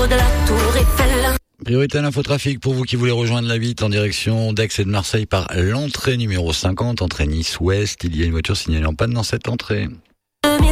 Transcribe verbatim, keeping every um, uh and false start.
haut de la tour Eiffel. Priorité à l'infotrafic pour vous qui voulez rejoindre la Vitte en direction d'Aix et de Marseille par l'entrée numéro cinquante, entrée Nice-Ouest. Il y a une voiture signalée en panne dans cette entrée.